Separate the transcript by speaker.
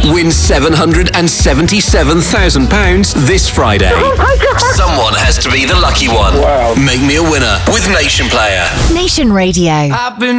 Speaker 1: Win £777,000 this Friday.
Speaker 2: Oh my God.
Speaker 1: Someone has to be the lucky one.
Speaker 3: Wow.
Speaker 1: Make me a winner with Nation Player.
Speaker 4: Nation Radio.
Speaker 5: I've been